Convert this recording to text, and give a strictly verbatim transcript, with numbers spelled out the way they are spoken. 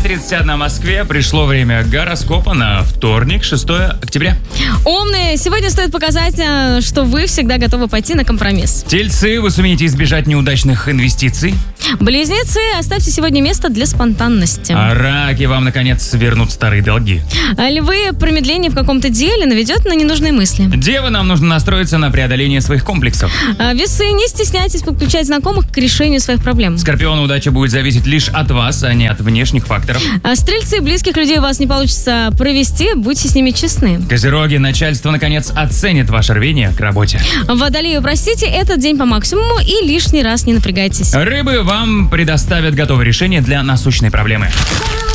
девять тридцать один в Москве. Пришло время гороскопа на вторник, шестое октября. Умные, сегодня стоит показать, что вы всегда готовы пойти на компромисс. Тельцы, вы сумеете избежать неудачных инвестиций. Близнецы, оставьте сегодня место для спонтанности. А раки, вам, наконец, вернут старые долги. Львы, промедление в каком-то деле наведет на ненужные мысли. Девы, нам нужно настроиться на преодоление своих комплексов. Весы, не стесняйтесь подключать знакомых к решению своих проблем. Скорпионы, удача будет зависеть лишь от вас, а не от внешних факторов. Стрельцы, близких людей у вас не получится провести, будьте с ними честны. Козероги, начальство, наконец, оценит ваше рвение к работе. Водолеи, простите, этот день по максимуму и лишний раз не напрягайтесь. Рыбы, вам предоставят готовое решение для насущной проблемы.